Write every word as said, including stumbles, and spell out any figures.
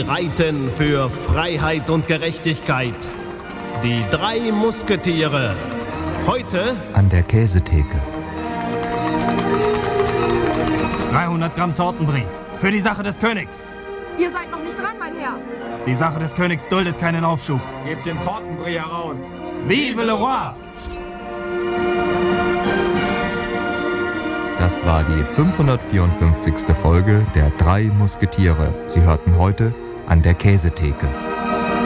reiten für Freiheit und Gerechtigkeit. Die drei Musketiere. Heute an der Käsetheke. dreihundert Gramm Tortenbrie. Für die Sache des Königs. Ihr seid noch nicht dran, mein Herr. Die Sache des Königs duldet keinen Aufschub. Gebt den Tortenbrie heraus. Vive le roi! Das war die fünfhundertvierundfünfzigste Folge der drei Musketiere. Sie hörten heute an der Käsetheke.